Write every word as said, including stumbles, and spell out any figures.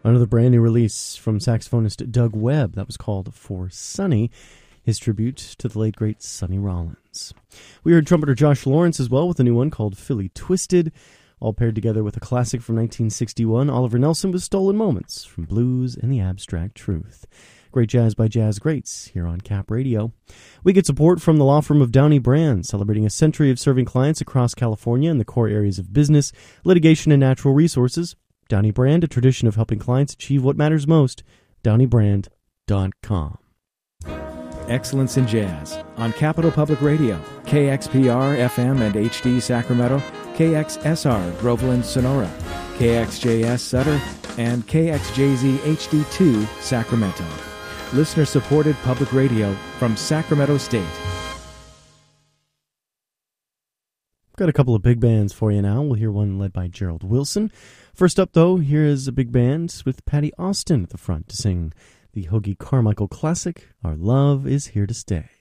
Another brand new release from saxophonist Doug Webb. That was called For Sonny, his tribute to the late, great Sonny Rollins. We heard trumpeter Josh Lawrence as well with a new one called Philly Twisted, all paired together with a classic from nineteen sixty-one, Oliver Nelson with Stolen Moments from Blues and the Abstract Truth. Great jazz by jazz greats here on Cap Radio. We get support from the law firm of Downey Brand, celebrating a century of serving clients across California in the core areas of business, litigation, and natural resources. Downey Brand, a tradition of helping clients achieve what matters most. downey brand dot com. Excellence in Jazz on Capital Public Radio, K X P R F M and H D Sacramento, K X S R Groveland Sonora, K X J S Sutter, and K X J Z H D two Sacramento. Listener-supported public radio from Sacramento State. Got a couple of big bands for you now. We'll hear one led by Gerald Wilson. First up, though, here is a big band with Patty Austin at the front to sing the Hoagie Carmichael classic, Our Love Is Here to Stay.